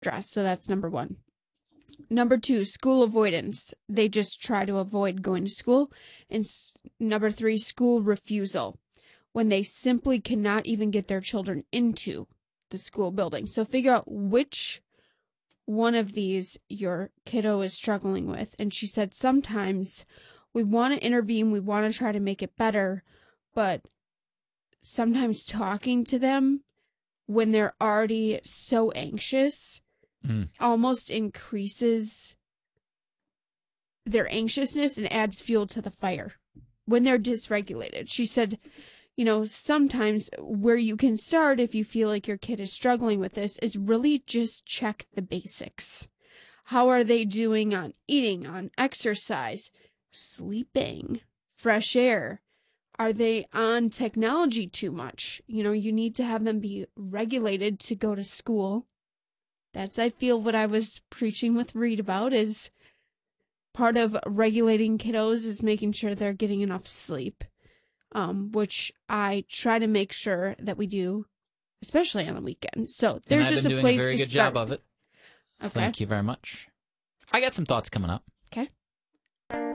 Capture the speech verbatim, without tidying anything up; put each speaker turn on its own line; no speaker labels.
stress. So that's number one. Number two, school avoidance. They just try to avoid going to school. And s- number three, school refusal, when they simply cannot even get their children into the school building. So figure out which one of these your kiddo is struggling with. And she said sometimes we want to intervene, we want to try to make it better, but sometimes talking to them when they're already so anxious mm. almost increases their anxiousness and adds fuel to the fire when they're dysregulated. She said, you know, sometimes where you can start if you feel like your kid is struggling with this is really just check the basics. How are they doing on eating, on exercise, sleeping, fresh air? Are they on technology too much? You know, you need to have them be regulated to go to school. That's, I feel, what I was preaching with Reed about is part of regulating kiddos is making sure they're getting enough sleep, um, which I try to make sure that we do, especially on the weekends. So there's just a place to start.
And I've been doing a very good job of it.
Okay.
Thank you very much. I got some thoughts coming up.